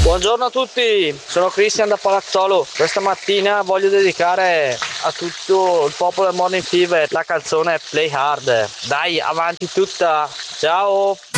Buongiorno a tutti, sono Cristian da Palazzolo. Questa mattina voglio dedicare a tutto il popolo del Morning Fever la canzone Play Hard. Dai, avanti tutta, ciao!